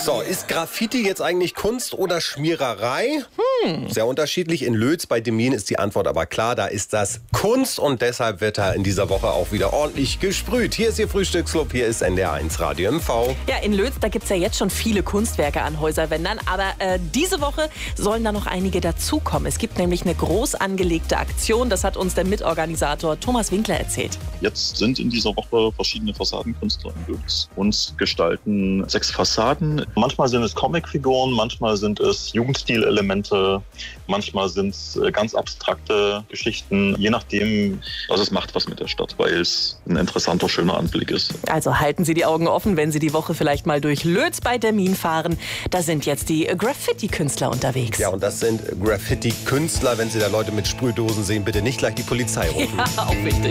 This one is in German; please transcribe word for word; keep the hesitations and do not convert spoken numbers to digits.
So, ist Graffiti jetzt eigentlich Kunst oder Schmiererei? Hm. Sehr unterschiedlich. In Lötz bei Demmin ist die Antwort aber klar, da ist das Kunst und deshalb wird da in dieser Woche auch wieder ordentlich gesprüht. Hier ist Ihr Frühstücksclub, hier ist N D R eins Radio M V. Ja, in Lötz, da gibt es ja jetzt schon viele Kunstwerke an Häuserwändern, aber äh, diese Woche sollen da noch einige dazukommen. Es gibt nämlich eine groß angelegte Aktion, das hat uns der Mitorganisator Thomas Winkler erzählt. Jetzt sind in dieser Woche verschiedene Fassadenkünstler in Lötz und gestalten sechs Fassaden. Manchmal sind es Comicfiguren, manchmal sind es Jugendstilelemente, manchmal sind es ganz abstrakte Geschichten, je nachdem, was es macht was mit der Stadt, weil es ein interessanter, schöner Anblick ist. Also halten Sie die Augen offen, wenn Sie die Woche vielleicht mal durch Lötz bei Demmin fahren. Da sind jetzt die Graffiti-Künstler unterwegs. Ja, und das sind Graffiti-Künstler. Wenn Sie da Leute mit Sprühdosen sehen, bitte nicht gleich die Polizei rufen. Ja, auch wichtig.